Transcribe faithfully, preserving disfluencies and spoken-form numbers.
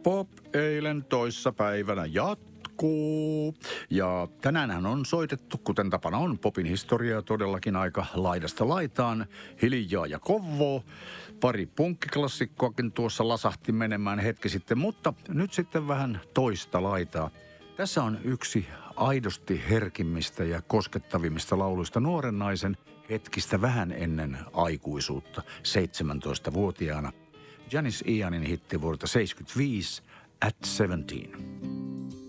Pop eilen toissa päivänä jatkuu. Ja tänäänhän on soitettu, kuten tapana on, popin historiaa todellakin aika laidasta laitaan. Hiljaa ja kovoo. Pari punkkiklassikkoakin tuossa lasahti menemään hetki sitten, mutta nyt sitten vähän toista laitaa. Tässä on yksi aidosti herkimmistä ja koskettavimmista lauluista nuoren naisen hetkistä vähän ennen aikuisuutta, seitsemäntoistavuotiaana. Janis Ianin hitti vuodelta seitsemänkymmentäviisi, At seventeen.